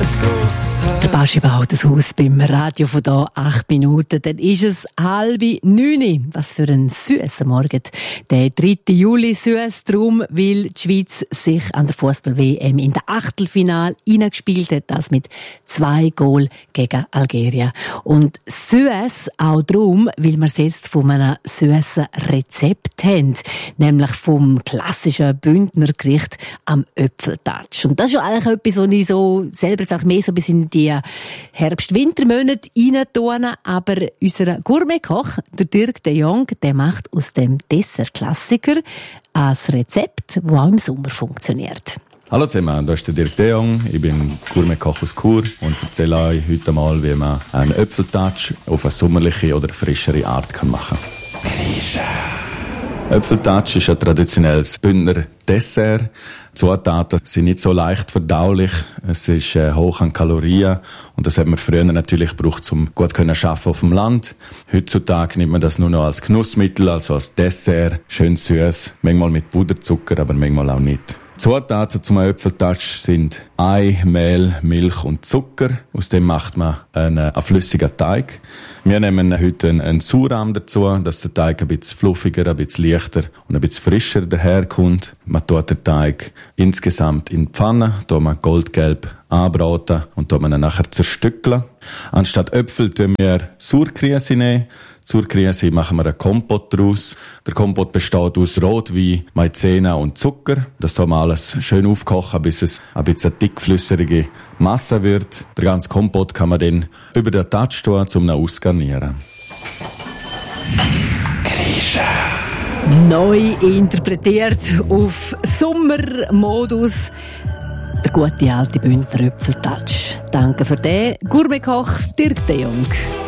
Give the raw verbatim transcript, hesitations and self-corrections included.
Der Baschi baut das Haus beim Radio von da acht Minuten. Dann ist es halb neun. Was für ein süßer Morgen. Der dritte Juli süß drum, weil die Schweiz sich an der Fußball-W M in der Achtelfinale hineingespielt hat. Das mit zwei Goal gegen Algerien. Und süß auch drum, weil wir es jetzt von einem süßen Rezept haben. Nämlich vom klassischen Bündnergericht am Äpfeltatsch. Und das ist ja eigentlich etwas, was ich so selber jetzt auch mehr so bis in die Herbst-Wintermonate rein tun. Aber unser Gourmet-Koch, der Dirk de Jong, der macht aus dem Dessert-Klassiker ein Rezept, das auch im Sommer funktioniert. Hallo zusammen, das ist der Dirk de Jong. Ich bin Gourmet-Koch aus Chur und erzähle euch heute mal, wie man einen Äpfeltatsch auf eine sommerliche oder frischere Art machen kann. Äpfeltatsch ist ein traditionelles Bündner Dessert. Die Zutaten sind nicht so leicht verdaulich. Es ist äh, hoch an Kalorien. Und das hat man früher natürlich gebraucht, um gut zu arbeiten auf dem Land. Heutzutage nimmt man das nur noch als Genussmittel, also als Dessert. Schön süß. Manchmal mit Puderzucker, aber manchmal auch nicht. Die Zutaten zum Äpfeltatsch sind Ei, Mehl, Milch und Zucker. Aus dem macht man einen, einen flüssigen Teig. Wir nehmen heute einen, einen Sauerrahm dazu, dass der Teig ein bisschen fluffiger, ein bisschen leichter und ein bisschen frischer daherkommt. Man tut den Teig insgesamt in die Pfanne, da man goldgelb anbraten und da man ihn nachher zerstückeln. Anstatt Äpfel tun wir Sauerkriese nehmen. Zur Krise machen wir einen Kompott daraus. Der Kompott besteht aus Rotwein, Maizena und Zucker. Das soll man alles schön aufkochen, bis es ein bisschen dickflüssige Masse wird. Der ganze Kompott kann man dann über den Tatsch tun, um ihn ausgarnieren. Grieche. Neu interpretiert auf Sommermodus. Der gute alte Bündner Äpfeltatsch. Danke für den Gourmetkoch Dirk de Jong.